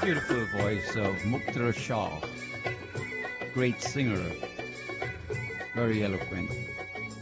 Beautiful voice of Mukta Shah, great singer, very eloquent.